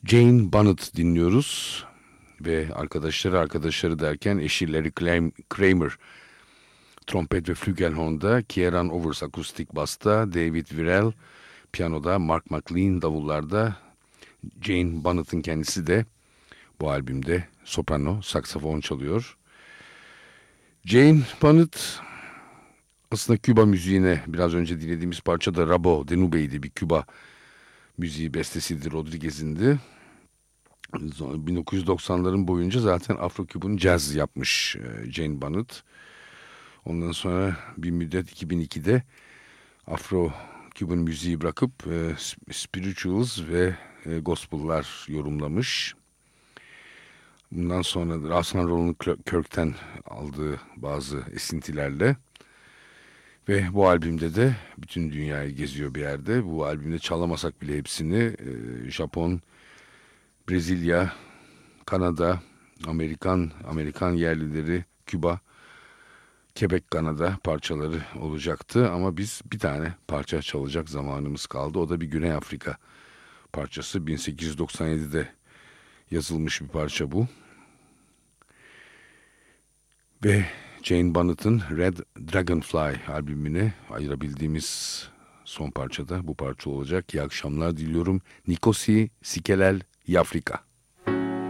Jane Bonnet dinliyoruz ve arkadaşları derken eşi Larry Kramer trompet ve flügelhorn'da, Kieran Overs akustik basta, David Wirrell piyanoda, Mark McLean davullarda, Jane Bonnett'ın kendisi de bu albümde soprano, saksafon çalıyor. Jane Bonnet aslında Küba müziğine, biraz önce dinlediğimiz parça da Rabo de Nube'ydi, bir Küba müziği bestesiydi, Rodriguez'in de. 1990'ların boyunca zaten Afro-Cuban jazz yapmış Jane Bonnet. Ondan sonra bir müddet 2002'de Afro-Cuban müziği bırakıp spirituals ve gospel'lar yorumlamış. Bundan sonra Rahman Roland Kirk'ten aldığı bazı esintilerle ve bu albümde de bütün dünyayı geziyor bir yerde. Bu albümde çalamasak bile hepsini Japon, Brezilya, Kanada, Amerikan yerlileri, Küba, Quebec, Kanada parçaları olacaktı ama biz bir tane parça çalacak zamanımız kaldı. O da bir Güney Afrika parçası. 1897'de yazılmış bir parça bu. Ve Jane Bonnett'ın Red Dragonfly albümüne ayırabildiğimiz son parçada bu parça olacak. İyi akşamlar diliyorum. Nikosi Sikelel Yafrika.